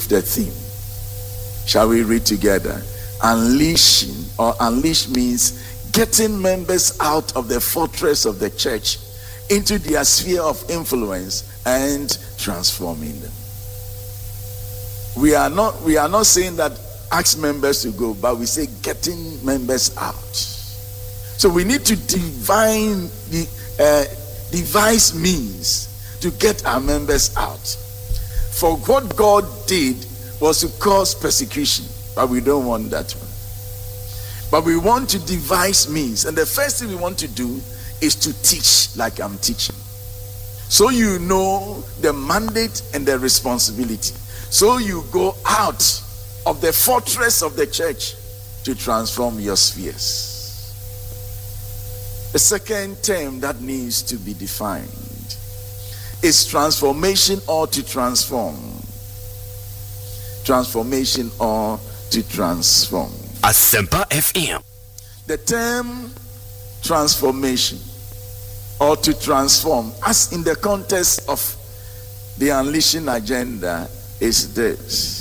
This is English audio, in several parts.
with the theme. Shall we read together? Unleashing, or unleash means getting members out of the fortress of the church into their sphere of influence and transforming them. We are not saying that ask members to go, but we say getting members out. So we need to devise means to get our members out. For what God did was to cause persecution, but we don't want that one. But we want to devise means, and the first thing we want to do is to teach like I'm teaching. So you know the mandate and the responsibility. So you go out of the fortress of the church to transform your spheres. The second term that needs to be defined is transformation or to transform. Transformation or to transform. Asempa FM. The term transformation or to transform, as in the context of the unleashing agenda, is this: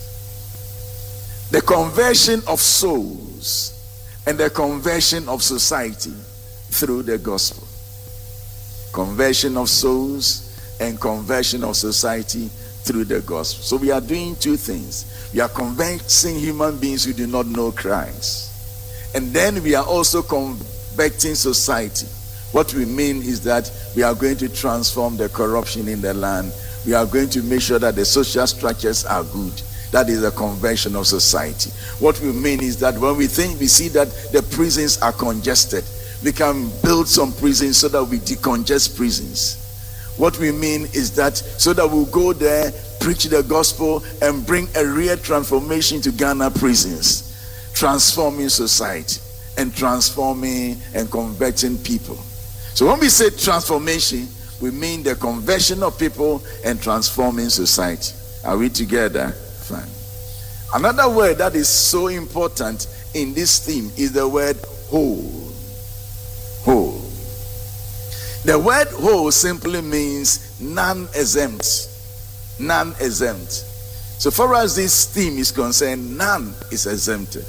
the conversion of souls and the conversion of society through the gospel. Conversion of souls and conversion of society through the gospel. So we are doing two things. We are converting human beings who do not know Christ, and then we are also converting society. What we mean is that we are going to transform the corruption in the land. We are going to make sure that the social structures are good. That is a conversion of society. What we mean is that when we see that the prisons are congested, we can build some prisons so that we decongest prisons. What we mean is that so that we'll go there, preach the gospel, and bring a real transformation to Ghana prisons, transforming society and transforming and converting people. So when we say transformation, we mean the conversion of people and transforming society. Are we together? Fine. Another word that is so important in this theme is the word whole. Whole. The word whole simply means non-exempt. Non-exempt. So far as this theme is concerned, none is exempted.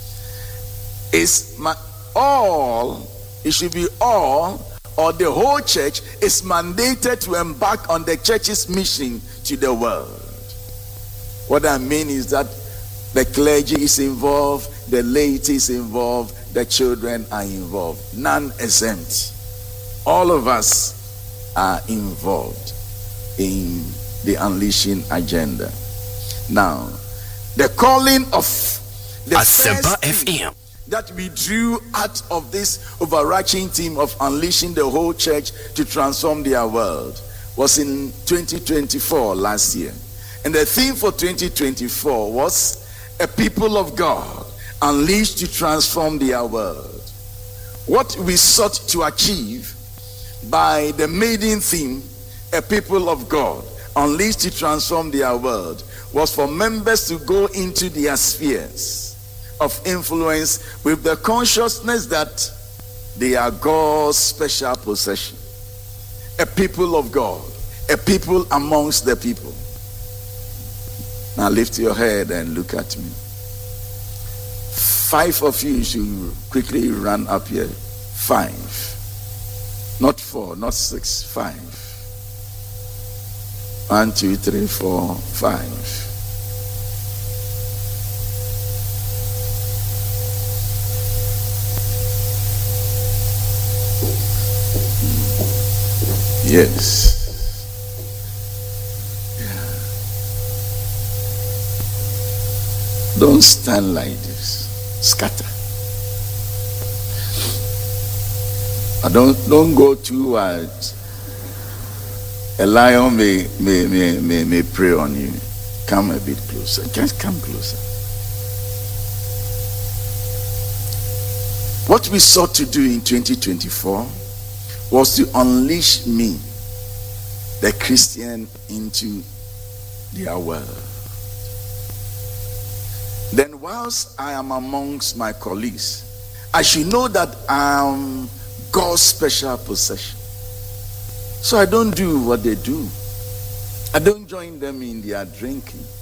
It should be all, or the whole church is mandated to embark on the church's mission to the world. What I mean is that the clergy is involved, the laity is involved, the children are involved. None exempt. All of us are involved in the unleashing agenda. Now, the calling of the Asempa FM that we drew out of this overarching theme of unleashing the whole church to transform their world was in 2024, last year. And the theme for 2024 was a people of God unleashed to transform their world. What we sought to achieve by the maiden theme, a people of God unleashed to transform their world, was for members to go into their spheres of influence with the consciousness that they are God's special possession. A people of God, a people amongst the people. Now lift your head and look at me. 5 of you should quickly run up here. 5. Not 4, not 6, 5. 1, 2, 3, 4, 5. Yes. Yeah. Don't stand like this. Scatter. Don't go too wide. A lion may prey on you. Come a bit closer. Just come closer. What we sought to do in 2024 was to unleash me, the Christian, into their world. Then whilst I am amongst my colleagues, I should know that I am God's special possession. So I don't do what they do. I don't join them in their drinking.